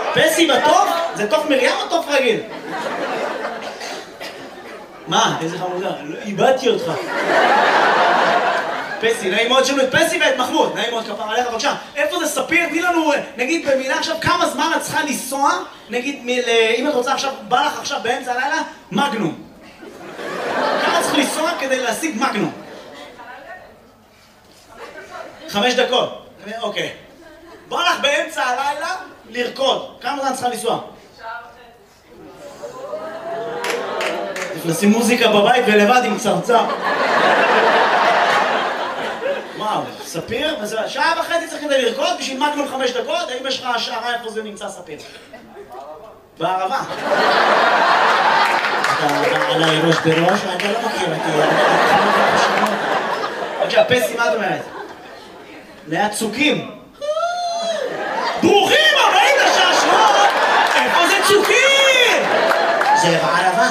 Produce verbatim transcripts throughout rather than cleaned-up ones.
פסי בטוף? זה טוף מרים או טוף רגיל? מה? איזה חמודה? איבדתי אותך. פסי, נעים מאוד שלנו את פסי ואת מחמוד. נעים מאוד כפר עליך, בבקשה. איפה זה ספיר? תני לנו, נגיד במילה עכשיו, כמה זמן את צריכה לנסוע? נגיד, אם את רוצה עכשיו, בא לך עכשיו באמצע הלילה, מגנום. כמה צריך לנסוע כדי להשיג מגנום? חמש דקות. אוקיי. בא לך באמצע הלילה לרקוד. כמה זמן צריכה לנסוע? לשים מוזיקה בבית ולבד עם צרצר. וואו, ספיר? שעה וחצי צריך כדי לרקוד בשביל מגנום חמש דקות? האם יש לך השערה איפה זה נמצא ספיר? בערבה. אתה עליי ראש בראש ואתה לא מכיר אותי. בבקשה, פסי, מה את אומרת? ליד צוקים. ברוכים הבאים לשעשועון! איפה זה צוקים? זה בערבה.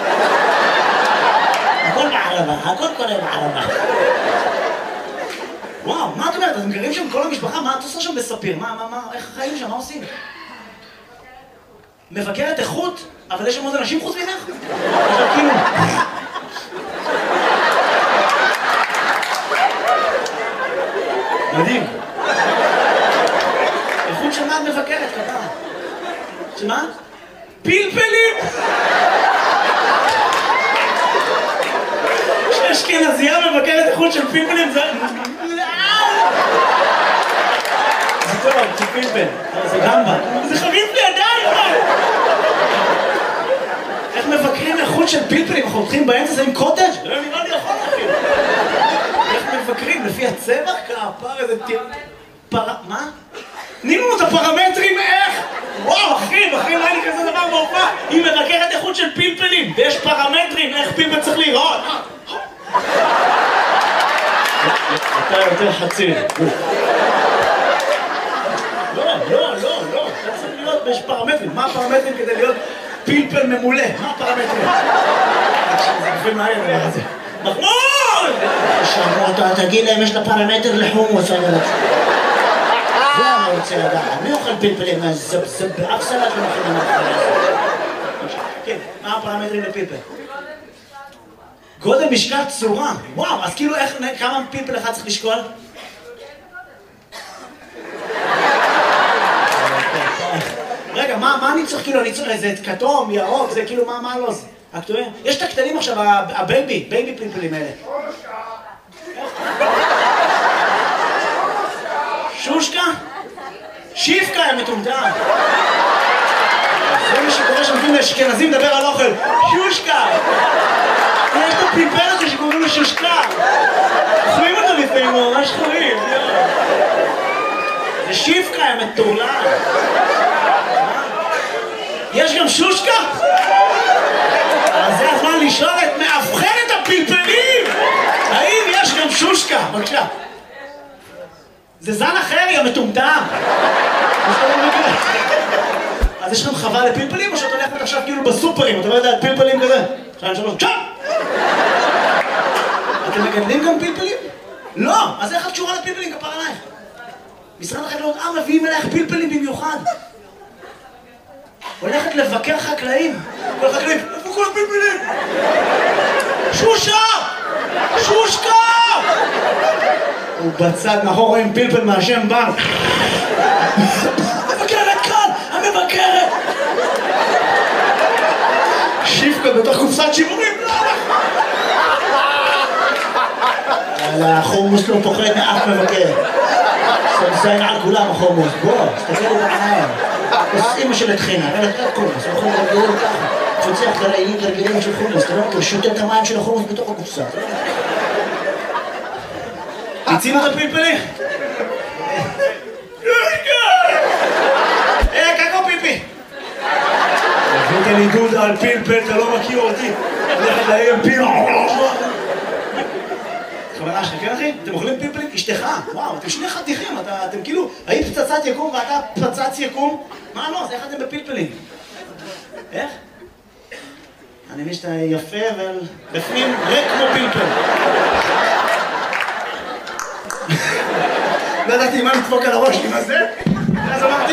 הכל בערבה, הכל קורה בערבה. וואו, מה את אומרת? אתם גרים שם כל המשפחה? מה את עושה שם בספיר? מה, מה, מה, איך חיים שם? מה עושים? מבקרת איכות? אבל יש שם עוד אנשים חוץ ממך? עכשיו כאילו... מדהים. איכות של מה את מבקרת, כפרה? שמה? פלפלים! שאשכנזייה מבקרת איכות של פלפלים זה... זה טוב, זה פלפל. זה גמבה. זה חריף לידיים! איך מבקרים איכות של פלפלים? אנחנו הולכים באמצע זה עם קוטג'? לא נראה לי יכול אפילו. איך מבקרים? לפי הצבע? כפר איזה טיר... פר... מה? תני לנו את הפרמטרים איך? וואו, אחי, אחי, לא היה לי כזה דבר בהופעה. היא מבקרת איכות של פלפלים, ויש פרמטרים איך פלפל צריך להיראות. אתה יותר חציר. לא, לא, לא, לא. אתה צריך להיות, יש פרמטרים. מה הפרמטרים כדי להיות פלפל ממולא? מה הפרמטרים? זה גופים מהר דבר הזה. מחמוד! שאמרו אותו, תגיד להם, יש לה פרמטר לחומוס, אני רוצה. זה אני רוצה לדעת. מי אוכל פלפלים? זה באף סלט לא אוכל למאכל. כן, מה הפרמטרים לפלפל? גודל, משקל, צורה. וואו, אז כאילו איך, כמה פלפל אחד צריך לשקול? רגע, מה אני צריך כאילו, אני צריך איזה כתום, ירוק, זה כאילו, מה לא זה? הכתובים? יש את הקטנים עכשיו, הבייבי, בייבי פלפלים האלה. שושקה? שיפקה, הם מטומטם. זה מי שקורא שמתאים לאשכנזים לדבר על אוכל. שושקה! יש את הפלפל הזה שקוראים לו שושקה. אוכלים אותו לפעמים, ממש חולים. זה שיפקה, הם מטורלל. יש גם שושקה? אז זה הזמן לשאול את מאבחנת הפלפלים! האם יש גם שושקה? בבקשה. זה זן אחר, יא מטומטם! אז יש לכם חווה לפלפלים או שאת הולכת עכשיו כאילו בסופרים? אתה לא יודע, פלפלים כזה? שתיים, שלוש, צ'אפ! אתם מגדלים גם פלפלים? לא! אז איך את קשורה לפלפלים כפר עלייך? משרד החקלאות, אה, מביאים אלייך פלפלים במיוחד. הולכת לבקר חקלאים. כל חקלאים, איפה כל הפלפלים? שושה! שושקה! הוא בצד מאחור רואים פלפל מהשם בר. המבקרת כאן! המבקרת! שיפקה בתוך קופסת שימורים. החומוס לא פוחד מאף מבקר. סמסיין על כולם החומוס. בוא, תסתכל את העיניים. אז אמא של התחינה, אבל אתה קומוס, אנחנו נרגלים ככה. תפוצח לרעילים תרגילים של חומוס, אתה לא מכיר, שותה את המים של החומוס בתוך הקופסה. תצינו את הפלפלים? אה, קקו פיפי! הבאת לי דודה על פלפל, אתה לא מכיר אותי. הולכת להם פיל... חברה שלך, כן אחי? אתם אוכלים פלפלים? אשתך? וואו, אתם שני חתיכים, אתם כאילו... היית פצצת יקום ואתה פצץ יקום? מה לא? אז איך אתם בפלפלים? איך? אני מבין שאתה יפה, אבל בפנים ריק כמו פלפל. לא ידעתי מה לדפוק על הראש עם הזה, אז אמרתי